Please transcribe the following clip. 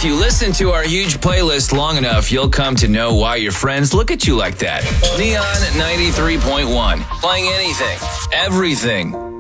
If you listen to our huge playlist long enough, you'll come to know why your friends look at you like that. Neon 93.1, playing anything, everything.